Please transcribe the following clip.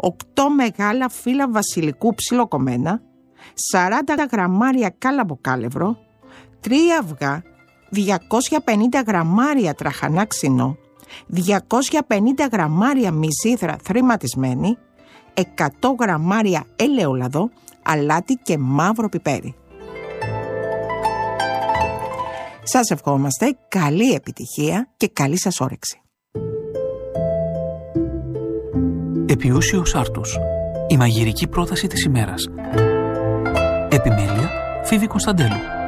8 μεγάλα φύλλα βασιλικού ψιλοκομμένα, 40 γραμμάρια κάλαμποκάλευρο, 3 αυγά, 250 γραμμάρια τραχανά ξινό, 250 γραμμάρια μυζίδρα θρηματισμένη, 100 γραμμάρια ελαιόλαδο, αλάτι και μαύρο πιπέρι. Σας ευχόμαστε καλή επιτυχία και καλή σας όρεξη. Επιούσιος άρτους. Η μαγειρική πρόταση της ημέρας. Επιμέλεια Φίβη Κωνσταντέλου.